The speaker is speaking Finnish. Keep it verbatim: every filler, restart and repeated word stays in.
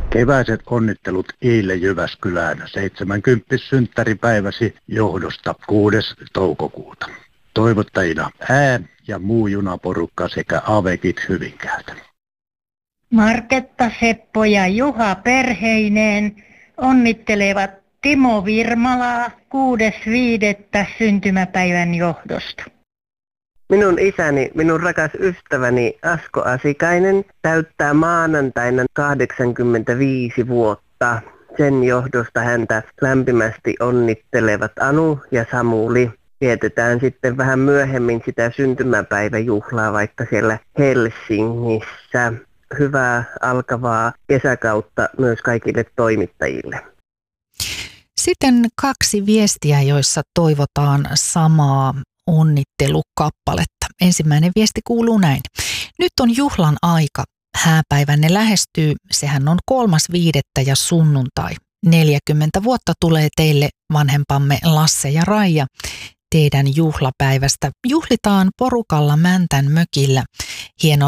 Keväiset onnittelut Iille Jyväskylään seitsemänkymppiset synttäripäiväsi johdosta kuudes toukokuuta. Toivottajina ää ja muu junaporukka sekä Avekit Hyvinkäältä. Marketta, Seppo ja Juha perheineen onnittelevat Timo Virmalaa kuudes viidettä syntymäpäivän johdosta. Minun isäni, minun rakas ystäväni Asko Asikainen täyttää maanantaina kahdeksankymmentäviisi vuotta. Sen johdosta häntä lämpimästi onnittelevat Anu ja Samuli. Vietetään sitten vähän myöhemmin sitä syntymäpäiväjuhlaa vaikka siellä Helsingissä. Hyvää alkavaa kesäkautta myös kaikille toimittajille. Sitten kaksi viestiä, joissa toivotaan samaa onnittelukappaletta. Ensimmäinen viesti kuuluu näin. Nyt on juhlan aika. Hääpäivänne lähestyy. Sehän on kolmas viidettä ja sunnuntai. neljäkymmentä vuotta tulee teille vanhempamme Lasse ja Raija. Teidän juhlapäivästä juhlitaan porukalla Mäntän mökillä. Hieno